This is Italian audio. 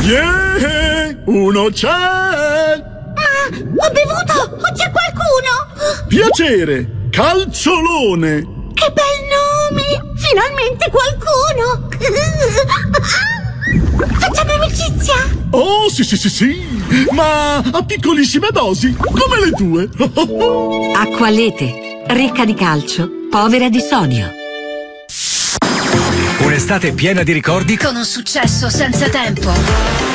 Yeah, uno c'è! Ma ho bevuto! O c'è qualcuno? Piacere, Calciolone! Che bel nome! Finalmente qualcuno! Facciamo amicizia? Oh, sì, ma a piccolissime dosi, come le tue. Acqualete, ricca di calcio, povera di sodio. Un'estate piena di ricordi con un successo senza tempo.